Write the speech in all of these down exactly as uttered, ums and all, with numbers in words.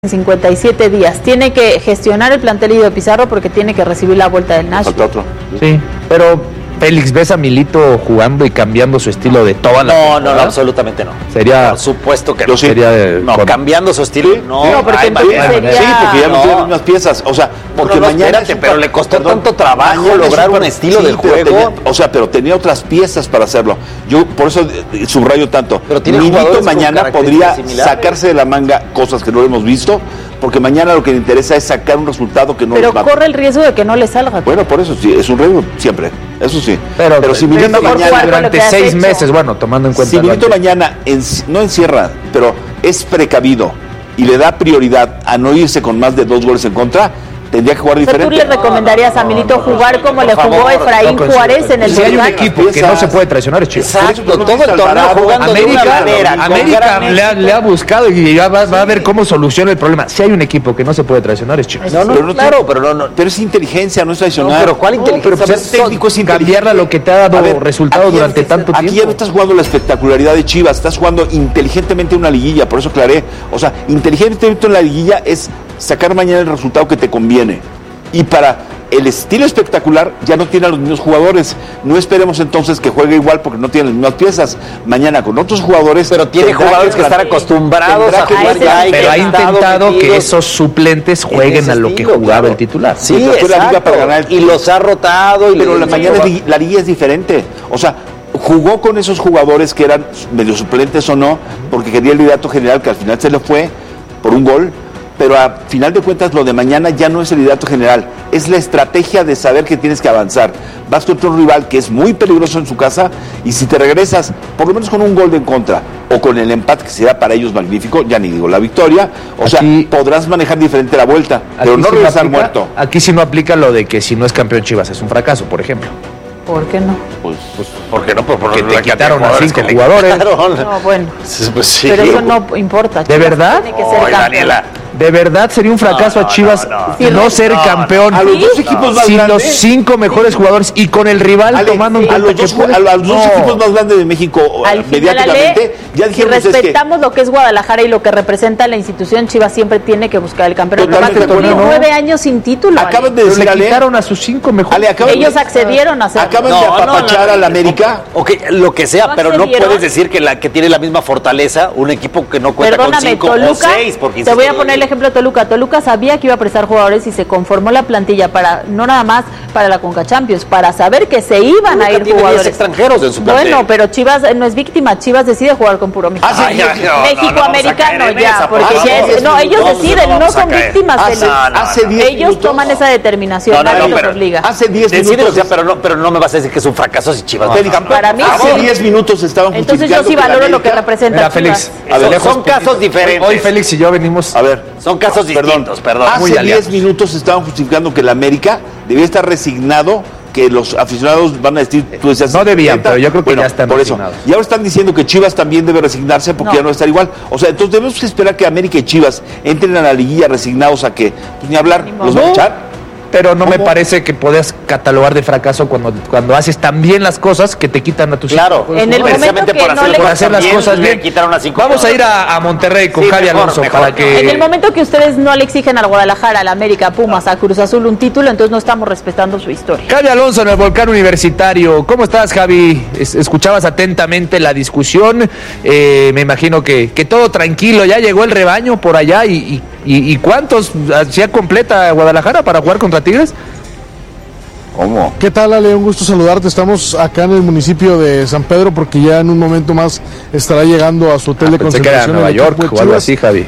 en cincuenta y siete días. Tiene que gestionar el plantel de Pizarro porque tiene que recibir la vuelta del Nashville. Otro. Sí, pero Félix, ¿ves a Milito jugando y cambiando su estilo de toda la No, temporada? no, no, absolutamente no. Sería... Por supuesto que Yo no. sí. Sería de, no, con... cambiando su estilo, no. No, porque ay, entonces mañana, sería... Sí, porque ya no, no tiene las mismas piezas. O sea, porque no, no, mañana. espérate, pero le costó tanto trabajo lograr un estilo sí, de pero juego. tenía, o sea, pero tenía otras piezas para hacerlo. Yo por eso eh, subrayo tanto. Pero tiene Milito jugadores con mañana podría características similares. sacarse de la manga cosas que no hemos visto, porque mañana lo que le interesa es sacar un resultado que no Pero les va. corre el riesgo de que no le salga. Bueno, por eso sí, es un riesgo siempre. Eso sí. Pero, pero si pero Milito mejor mañana jugar con lo durante que has seis hecho. meses, bueno, tomando en cuenta... Si Milito lo antes. mañana en- no encierra, pero es precavido y le da prioridad a no irse con más de dos goles en contra, tendría que jugar O sea, ¿tú diferente. le recomendarías a Milito jugar como le por jugó favor, Efraín No, Juárez en el Si hay un Volcán? equipo que no se puede traicionar, es Chivas. Exacto, Por eso, todo el Alvarado, torneo jugando de una América, manera. con América gran le, ha, éxito. le ha buscado y ya va, va a ver cómo soluciona el problema. Si hay un equipo que no se puede traicionar, es Chivas. No, no, Pero no claro, tiene- pero no, no. Pero es inteligencia, no es No, traicionar. pero ¿cuál inteligencia? pero pues, Son- el técnico es inteligente. Cambiarla lo que te ha dado A ver, resultados aquí ya durante no- tanto Aquí ya tiempo. no estás jugando la espectacularidad de Chivas, estás jugando inteligentemente una liguilla, por eso aclaré. O sea, inteligentemente en la liguilla es sacar mañana el resultado que te conviene. Y para el estilo espectacular ya no tiene a los mismos jugadores. No esperemos entonces que juegue igual porque no tiene las mismas piezas. Mañana con otros jugadores. Pero tiene tendrá jugadores que estar acostumbrados tendrá a que jugar ese ya y Pero que ha han estado intentado que metidos esos suplentes en jueguen ese a lo que estilo, jugaba claro. el titular. Sí, Mientras fue la liga exacto. para ganar el Y los ha rotado. Y Pero le- la mañana es li- la liga es diferente. O sea, jugó con esos jugadores que eran medio suplentes o no, porque quería el liderato general, que al final se le fue por un gol. Pero a final de cuentas lo de mañana ya no es el liderato general, es la estrategia de saber que tienes que avanzar. Vas contra un rival que es muy peligroso en su casa y si te regresas por lo menos con un gol de en contra o con el empate que será para ellos magnífico, ya ni digo la victoria, o Aquí- sea, podrás manejar diferente la vuelta, pero Aquí no sí regresar aplica- muerto. Aquí sí no aplica lo de que si no es campeón Chivas es un fracaso, por ejemplo. ¿Por qué no? Pues, ¿Por qué no? Por, por Que la te cantidad quitaron de a jugadores cinco que le jugadores. quitaron. No, bueno. Pues sí. Pero eso no importa. ¿De Chivas verdad? Tiene que ser Oye, campeón. Daniela. ¿De verdad sería un fracaso No, no, a Chivas no, no, no. ser No, campeón? a los ¿Sí? dos equipos más Sin los grandes. cinco mejores jugadores y con el rival Ale, tomando en a cuenta los que dos, puede- a los dos No. equipos más grandes de México Al final, mediáticamente, Ale, ya si dijeron ustedes que respetamos lo que es Guadalajara y lo que representa la institución, Chivas siempre tiene que buscar el campeonato. Totalmente Además, de acuerdo, tiene ¿no? nueve años sin título. Ale. acaban de Pero decir, le Ale, quitaron a sus cinco mejores. Ale, acaban Ellos de, accedieron a hacerlo. acaban de No, no, apapachar no, al no. América. Ok, lo que sea, ¿No pero no accedieron? puedes decir que la que tiene la misma fortaleza un equipo que no cuenta Perdóname, con cinco Toluca, o seis. Porque te voy a insisto, poner el ejemplo de Toluca. Toluca sabía que iba a prestar jugadores y se conformó la plantilla para, no nada más para la Conca Champions, para saber que se iban Toluca a ir tiene diez jugadores extranjeros en su plantel. Bueno, pero Chivas eh, no es víctima, Chivas decide jugar con puro mexicano. Ay, ay, no, México no, no vamos a americano caer en ya, esa, porque por ya favor. es- no, ellos Vamos, deciden, no no vamos a son caer. víctimas, Hace- Félix. no, no, hace no. diez Ellos minutos- toman esa determinación, No, no, nadie no, los pero obliga. Hace diez Decide, minutos. o sea, pero no, pero no me vas a decir que es un fracaso si Chivas no es campeón. Para mí hace sí. diez minutos estaban Entonces yo justificando sí que la valoro lo que América- representa Mira, Chivas. Félix, A ver, Son- lejos, son casos diferentes. Hoy Félix y yo venimos... A ver, Son casos perdón, distintos, perdón. muy hace aliados. diez minutos estaban justificando que la América debía estar resignado, que los aficionados van a decir, tú decías, No debían, setenta. pero yo creo que Bueno, ya están por eso. resignados. Y ahora están diciendo que Chivas también debe resignarse porque No. ya no va a estar igual. O sea, entonces debemos que esperar que América y Chivas entren a la liguilla resignados a que, pues, ni hablar, Ni los modo. van a echar. Pero no me ¿Cómo? parece que puedas catalogar de fracaso cuando, cuando haces tan bien las cosas que te quitan a tus Claro, cinco En el jugadores. momento precisamente que por no hacer, le- por hacer las bien, cosas le bien. quitaron a cinco Vamos a ir jugadores. a, a Monterrey con Sí, Javi mejor, Alonso mejor. para que... En el momento que ustedes no le exigen al Guadalajara, al América, a Pumas, a Cruz Azul un título, entonces no estamos respetando su historia. Javi Alonso en el Volcán Universitario. ¿Cómo estás, Javi? Es- escuchabas atentamente la discusión. Eh, me imagino que, que todo tranquilo. Ya llegó el rebaño por allá. ¿Y, y, y- y cuántos hacía completa Guadalajara para jugar contra Tigres? ¿Cómo? ¿Qué tal, Ale? Un gusto saludarte. Estamos acá en el municipio de San Pedro porque ya en un momento más estará llegando a su hotel de Ah, Pensé que era concentración. Nueva el York equipo de o algo Chivas. así, Javi.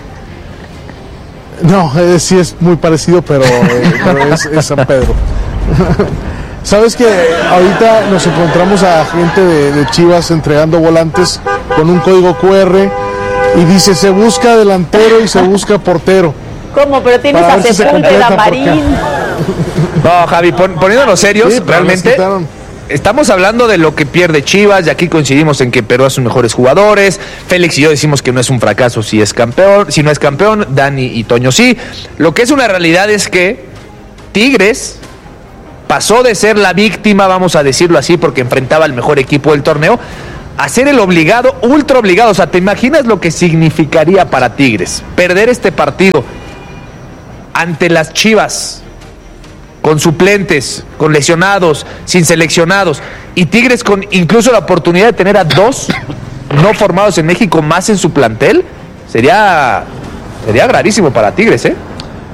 No, eh, sí es muy parecido, pero, eh, pero es, es San Pedro. Sabes que ahorita nos encontramos a gente de, de Chivas entregando volantes con un código cu erre y dice se busca delantero y se busca portero. ¿Cómo? Pero tienes Para a ver si se Sepúlveda, completa, Marín. No, Javi, pon- poniéndonos serios, Sí, pero realmente... les quitaron. Estamos hablando de lo que pierde Chivas y aquí coincidimos en que Perú a sus mejores jugadores. Félix y yo decimos que no es un fracaso si es campeón, si no es campeón, Dani y Toño sí. Lo que es una realidad es que Tigres pasó de ser la víctima, vamos a decirlo así, porque enfrentaba al mejor equipo del torneo, a ser el obligado, ultra obligado. O sea, ¿te imaginas lo que significaría para Tigres perder este partido ante las Chivas, con suplentes, con lesionados, sin seleccionados, y Tigres con incluso la oportunidad de tener a dos no formados en México más en su plantel? Sería, sería gravísimo para Tigres, ¿eh?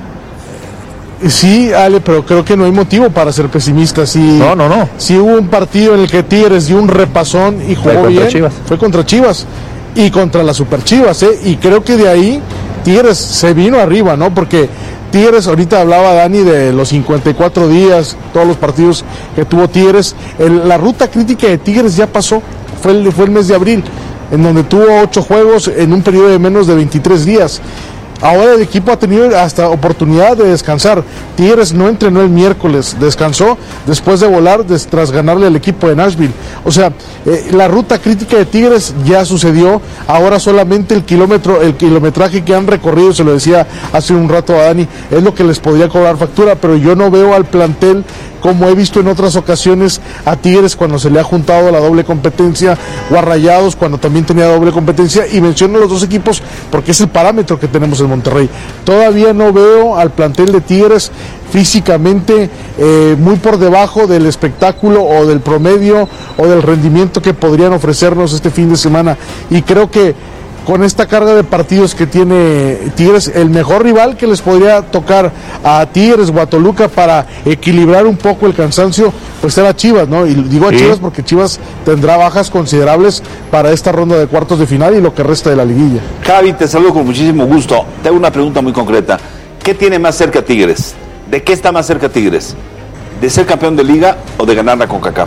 Sí, Ale, pero creo que no hay motivo para ser pesimista. Si, no, no, no. Si hubo un partido en el que Tigres dio un repasón y jugó bien, Chivas. Fue contra Chivas y contra las Super Chivas, ¿eh? Y creo que de ahí Tigres se vino arriba, ¿no? Porque Tigres, ahorita hablaba Dani de los cincuenta y cuatro días, todos los partidos que tuvo Tigres. El, la ruta crítica de Tigres ya pasó, fue el, fue el mes de abril, en donde tuvo ocho juegos en un periodo de menos de veintitrés días. Ahora el equipo ha tenido hasta oportunidad de descansar. Tigres no entrenó el miércoles, descansó después de volar des, tras ganarle al equipo de Nashville. O sea, eh, la ruta crítica de Tigres ya sucedió. Ahora solamente el kilómetro, el kilometraje que han recorrido, se lo decía hace un rato a Dani, es lo que les podría cobrar factura, pero yo no veo al plantel como he visto en otras ocasiones a Tigres cuando se le ha juntado la doble competencia, o a Rayados cuando también tenía doble competencia, y menciono los dos equipos porque es el parámetro que tenemos en Monterrey. Todavía no veo al plantel de Tigres físicamente eh, muy por debajo del espectáculo o del promedio o del rendimiento que podrían ofrecernos este fin de semana, y creo que con esta carga de partidos que tiene Tigres, el mejor rival que les podría tocar a Tigres o a Toluca para equilibrar un poco el cansancio, pues era Chivas, ¿no? Y digo a sí. Chivas porque Chivas tendrá bajas considerables para esta ronda de cuartos de final y lo que resta de la liguilla. Javi, te saludo con muchísimo gusto. Te hago una pregunta muy concreta. ¿Qué tiene más cerca Tigres? ¿De qué está más cerca Tigres? ¿De ser campeón de liga o de ganar la CONCACAF?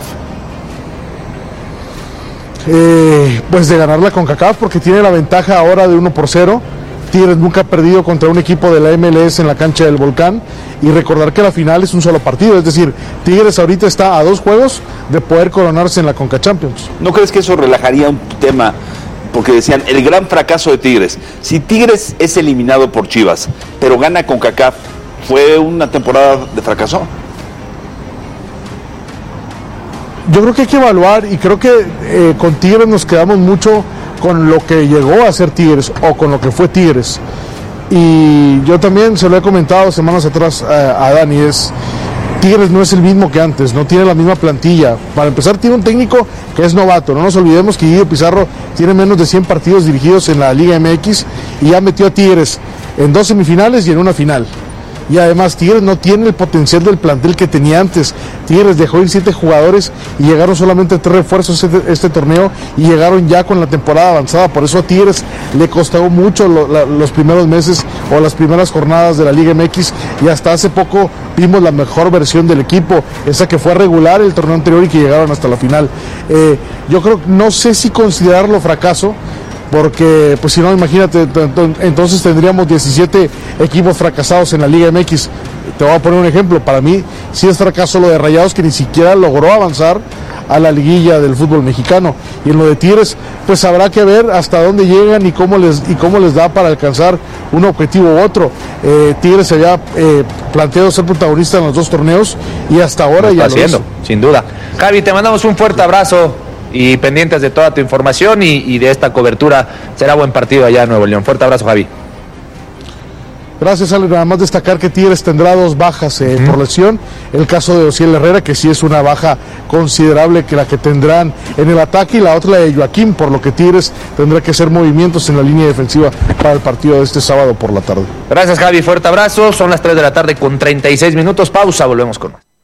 Eh, pues de ganar la CONCACAF, porque tiene la ventaja ahora de uno por cero. Tigres nunca ha perdido contra un equipo de la M L S en la cancha del Volcán, y recordar que la final es un solo partido, es decir, Tigres ahorita está a dos juegos de poder coronarse en la Conca Champions. ¿No crees que eso relajaría un tema? Porque decían, el gran fracaso de Tigres, si Tigres es eliminado por Chivas, pero gana CONCACAF, ¿fue una temporada de fracaso? Yo creo que hay que evaluar, y creo que eh, con Tigres nos quedamos mucho con lo que llegó a ser Tigres o con lo que fue Tigres. Y yo también se lo he comentado semanas atrás a, a Dani, es Tigres no es el mismo que antes, no tiene la misma plantilla. Para empezar, tiene un técnico que es novato. No nos olvidemos que Guido Pizarro tiene menos de cien partidos dirigidos en la Liga M X y ya metió a Tigres en dos semifinales y en una final. Y además Tigres no tiene el potencial del plantel que tenía antes. Tigres dejó ir siete jugadores y llegaron solamente tres refuerzos este, este torneo, y llegaron ya con la temporada avanzada. Por eso a Tigres le costó mucho lo, la, los primeros meses o las primeras jornadas de la Liga M X, y hasta hace poco vimos la mejor versión del equipo, esa que fue regular el torneo anterior y que llegaron hasta la final. Eh, yo creo, no sé si considerarlo fracaso, porque pues si no, imagínate, entonces tendríamos diecisiete equipos fracasados en la Liga M X. Te voy a poner un ejemplo, para mí sí es fracaso lo de Rayados, que ni siquiera logró avanzar a la liguilla del fútbol mexicano, y en lo de Tigres pues habrá que ver hasta dónde llegan y cómo les y cómo les da para alcanzar un objetivo u otro. eh, Tigres se había eh, planteado ser protagonista en los dos torneos y hasta ahora ya lo hizo. Sin duda. Javi, te mandamos un fuerte abrazo y pendientes de toda tu información y, y de esta cobertura. Será buen partido allá en Nuevo León. Fuerte abrazo, Javi. Gracias, Ale. Nada más destacar que Tigres tendrá dos bajas eh, uh-huh. por lesión. El caso de Ociel Herrera, que sí es una baja considerable que la que tendrán en el ataque, y la otra la de Joaquín, por lo que Tigres tendrá que hacer movimientos en la línea defensiva para el partido de este sábado por la tarde. Gracias, Javi. Fuerte abrazo. Son las tres de la tarde con treinta y seis minutos. Pausa. Volvemos con más.